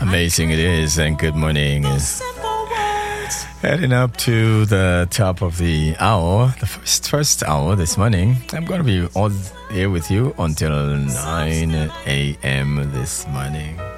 Amazing it is, and good morning. Heading up to the top of the hour, the first hour this morning. I'm going to be all here with you until 9 a.m. this morning.